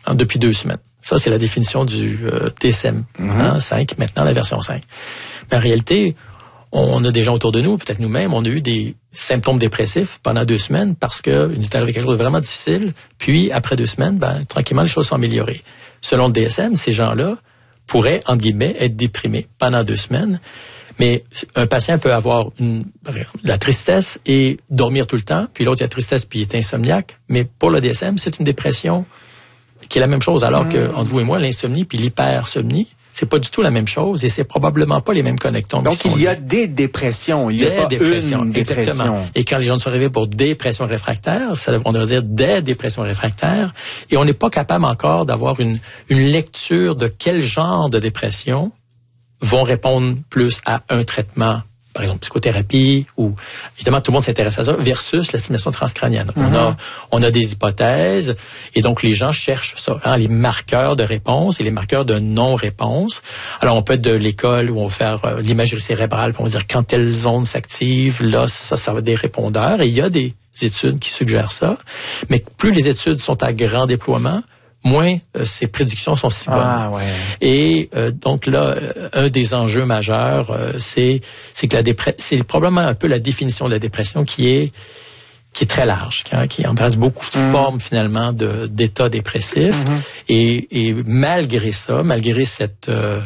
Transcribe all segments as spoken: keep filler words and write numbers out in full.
hein, depuis deux semaines. Ça, c'est la définition du euh, D S M mm-hmm. hein, cinq, maintenant la version cinq. Mais en réalité, on a des gens autour de nous, peut-être nous-mêmes, on a eu des symptômes dépressifs pendant deux semaines parce que il est arrivé quelque chose de vraiment difficile. Puis, après deux semaines, ben, tranquillement, les choses sont améliorées. Selon le D S M, ces gens-là pourraient, entre guillemets, être déprimés pendant deux semaines. Mais un patient peut avoir une, la tristesse et dormir tout le temps. Puis l'autre, il a la tristesse puis il est insomniaque. Mais pour le D S M, c'est une dépression qui est la même chose. Alors mmh. que, entre vous et moi, l'insomnie puis l'hypersomnie, c'est pas du tout la même chose et c'est probablement pas les mêmes connectons. Donc, il y a des dépressions. Il y a pas dépressions, une dépression. Exactement. Et quand les gens sont arrivés pour dépression réfractaire, ça, on devrait dire des dépressions réfractaires. Et on n'est pas capable encore d'avoir une, une lecture de quel genre de dépression vont répondre plus à un traitement, par exemple psychothérapie, ou évidemment tout le monde s'intéresse à ça, versus la stimulation transcrânienne. Mm-hmm. On a on a des hypothèses, et donc les gens cherchent ça, hein, les marqueurs de réponse et les marqueurs de non-réponse. Alors on peut être de l'école où on va faire euh, l'imagerie cérébrale, puis on va dire quand telle zone s'active, là ça, ça va être des répondeurs, et il y a des études qui suggèrent ça, mais plus les études sont à grand déploiement, moins euh, ces prédictions sont si bonnes. Ah, ouais. Et euh, donc là, euh, un des enjeux majeurs, euh, c'est c'est que la dépression, c'est probablement un peu la définition de la dépression qui est qui est très large, qui, hein, qui embrasse beaucoup de mmh. formes finalement de d'états dépressifs. Mmh. Et, et malgré ça, malgré cette euh,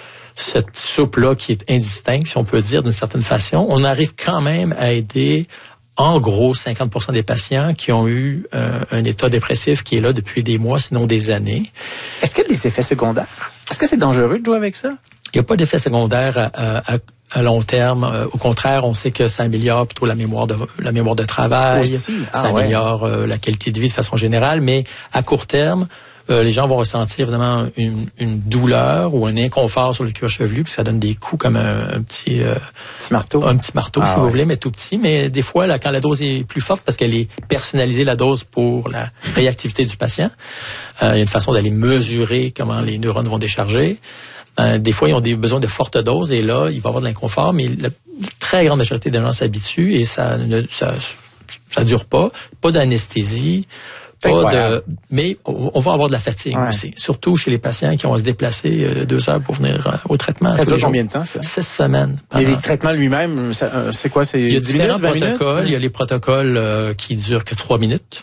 cette soupe-là qui est indistincte, si on peut dire d'une certaine façon, on arrive quand même à aider en gros cinquante pour cent des patients qui ont eu euh, un état dépressif qui est là depuis des mois, sinon des années. Est-ce qu'il y a des effets secondaires? Est-ce que c'est dangereux de jouer avec ça? Il n'y a pas d'effet secondaire à, à, à long terme. Euh, au contraire, on sait que ça améliore plutôt la mémoire de la mémoire de travail. Aussi? Ah, ça ouais. améliore euh, la qualité de vie de façon générale, mais à court terme, Euh, les gens vont ressentir évidemment une, une douleur ou un inconfort sur le cuir chevelu, puis ça donne des coups comme un, un petit, euh, petit marteau, un petit marteau ah, si ouais. vous voulez, mais tout petit. Mais des fois, là, quand la dose est plus forte, parce qu'elle est personnalisée la dose pour la réactivité du patient, euh, il y a une façon d'aller mesurer comment les neurones vont décharger. Euh, des fois, ils ont des besoins de fortes doses et là, il va y avoir de l'inconfort, mais la, la très grande majorité des gens s'habituent et ça ne ça, ça dure pas, pas d'anesthésie. Pas de, mais on va avoir de la fatigue ouais. aussi, surtout chez les patients qui vont se déplacer euh, deux heures pour venir euh, au traitement. Ça dure combien de temps, ça? Six semaines. Et les traitements lui-même, ça, euh, c'est quoi? C'est il y a dix différents minutes, protocoles. Il y a les protocoles euh, qui durent que trois minutes,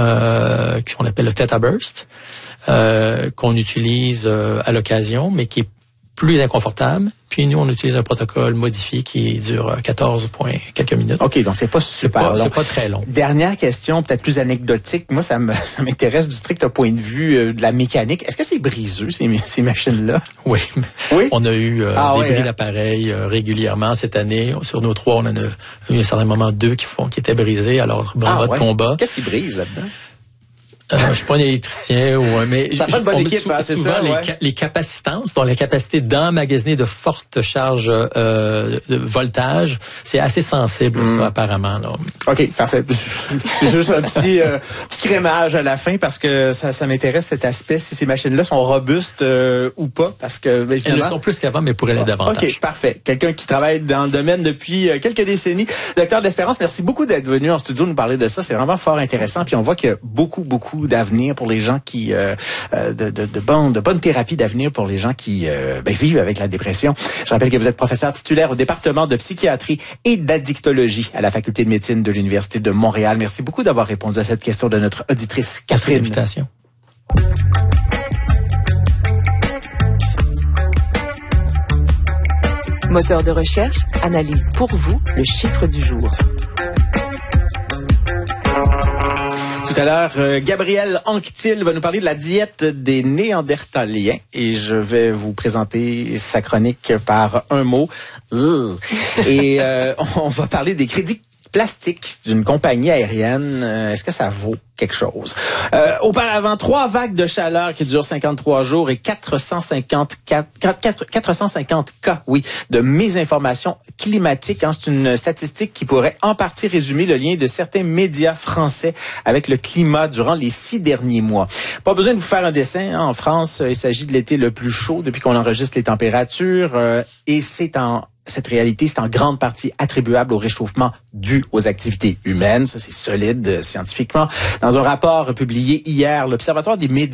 euh, qu'on appelle le Theta Burst, euh, qu'on utilise euh, à l'occasion, mais qui est plus inconfortable. Puis nous, on utilise un protocole modifié qui dure quatorze points quelques minutes. OK, donc c'est pas super c'est pas, long. C'est pas très long. Dernière question, peut-être plus anecdotique. Moi, ça me ça m'intéresse du strict point de vue euh, de la mécanique. Est-ce que c'est briseux, ces, ces machines-là? Oui. Oui? On a eu euh, ah, des ouais, bris hein? d'appareil euh, régulièrement cette année. Sur nos trois, on en a eu à un certain moment deux qui font qui étaient brisés. Alors, bravo ah, de ouais. combat. Qu'est-ce qui brise là-dedans? Euh, je suis pas un électricien ou mais ça pas une bonne équipe, sou- hein, c'est souvent ça, ouais. les, ca- les capacitances, donc la capacité d'emmagasiner de fortes charges euh, de voltage, c'est assez sensible mm. ça apparemment là. OK, parfait. C'est juste un petit euh, petit crémage à la fin parce que ça ça m'intéresse cet aspect si ces machines-là sont robustes euh, ou pas parce que ben, elles le sont plus qu'avant mais pourraient l'être davantage. OK, parfait. Quelqu'un qui travaille dans le domaine depuis euh, quelques décennies. Docteur de l'Espérance, merci beaucoup d'être venu en studio nous parler de ça, c'est vraiment fort intéressant puis on voit qu'il y a beaucoup beaucoup d'avenir pour les gens qui euh, de, de, de bonnes de bonnes thérapies d'avenir pour les gens qui euh, ben, vivent avec la dépression. Je rappelle que vous êtes professeur titulaire au département de psychiatrie et d'addictologie à la faculté de médecine de l'Université de Montréal. Merci beaucoup d'avoir répondu à cette question de notre auditrice Catherine. Merci de l'invitation. Moteur de recherche analyse pour vous le chiffre du jour. Tout à l'heure, euh, Gabriel Anquetil va nous parler de la diète des Néandertaliens et je vais vous présenter sa chronique par un mot. Et euh, on va parler des crédits plastiques d'une compagnie aérienne. Euh, est-ce que ça vaut quelque chose? Euh, auparavant, trois vagues de chaleur qui durent cinquante-trois jours et quatre cent cinquante-quatre, quatre cent cinquante cas, oui, de mésinformation climatique. Hein, c'est une statistique qui pourrait en partie résumer le lien de certains médias français avec le climat durant les six derniers mois. Pas besoin de vous faire un dessin. Hein, en France, il s'agit de l'été le plus chaud depuis qu'on enregistre les températures euh, et c'est en Cette réalité, c'est en grande partie attribuable au réchauffement dû aux activités humaines. Ça, c'est solide euh, scientifiquement. Dans un rapport publié hier, l'Observatoire des médias